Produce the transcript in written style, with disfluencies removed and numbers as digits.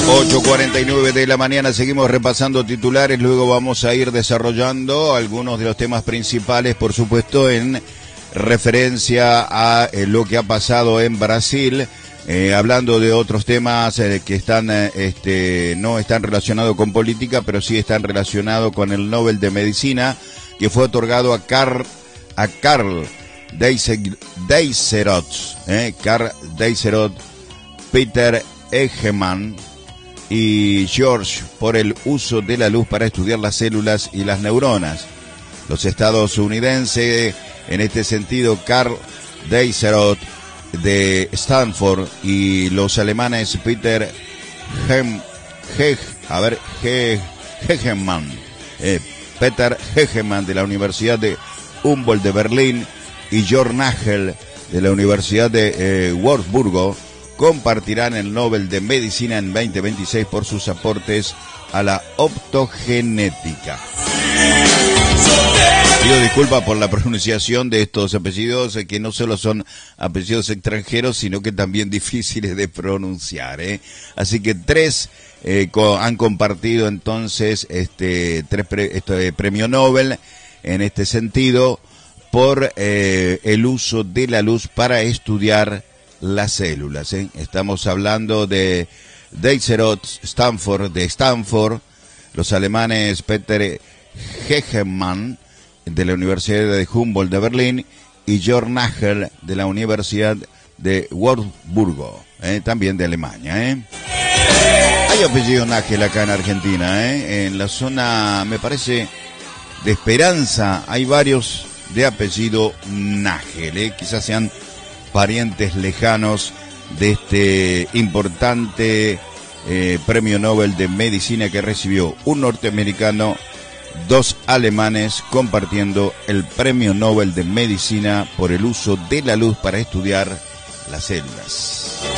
8:49 de la mañana, seguimos repasando titulares, luego vamos a ir desarrollando algunos de los temas principales, por supuesto, en referencia a lo que ha pasado en Brasil, hablando de otros temas que están, no están relacionados con política, pero sí están relacionados con el Nobel de Medicina, que fue otorgado a Karl Deiserot, Peter Egeman y George por el uso de la luz para estudiar las células y las neuronas. Los estadounidenses, en este sentido, Karl Deiserot de Stanford y los alemanes Peter Hegemann de la Universidad de Humboldt de Berlín y Georg Nagel de la Universidad de Würzburgo compartirán el Nobel de Medicina en 2026 por sus aportes a la optogenética. Pido disculpas por la pronunciación de estos apellidos, que no solo son apellidos extranjeros, sino que también difíciles de pronunciar, Así que tres han compartido entonces premio Nobel en este sentido por el uso de la luz para estudiar las células. Estamos hablando de Deiserot de Stanford, los alemanes Peter Hegemann de la Universidad de Humboldt de Berlín y Georg Nagel de la Universidad de Würzburgo, también de Alemania. Hay apellido Nagel acá en Argentina, en la zona, me parece, de Esperanza, hay varios de apellido Nagel, quizás sean parientes lejanos de este importante premio Nobel de Medicina que recibió un norteamericano, dos alemanes, compartiendo el premio Nobel de Medicina por el uso de la luz para estudiar las células.